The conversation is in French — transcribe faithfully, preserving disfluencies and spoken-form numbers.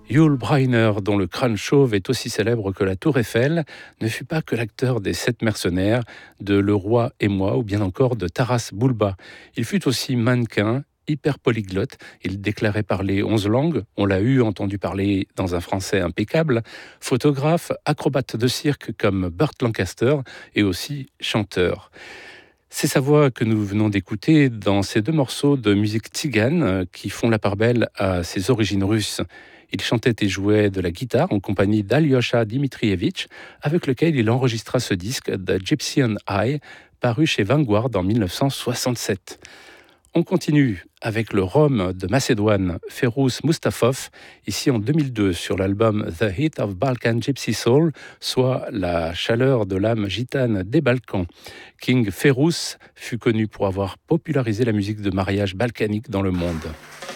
Yul Brynner, dont le crâne chauve est aussi célèbre que la tour Eiffel, ne fut pas que l'acteur des Sept mercenaires, de Le Roi et moi ou bien encore de Taras Bulba. Il fut aussi mannequin, hyper polyglotte. Il déclarait parler onze langues, on l'a eu entendu parler dans un français impeccable, photographe, acrobate de cirque comme Burt Lancaster et aussi chanteur. C'est sa voix que nous venons d'écouter dans ces deux morceaux de musique tzigane qui font la part belle à ses origines russes. Il chantait et jouait de la guitare en compagnie d'Alyosha Dmitrievitch, avec lequel il enregistra ce disque The Gypsy and I, paru chez Vanguard en mille neuf cent soixante-sept. On continue avec le Rome de Macédoine, Férouz Mustafov, ici en deux mille deux sur l'album The Heat of Balkan Gypsy Soul, soit la chaleur de l'âme gitane des Balkans. King Férouz fut connu pour avoir popularisé la musique de mariage balkanique dans le monde.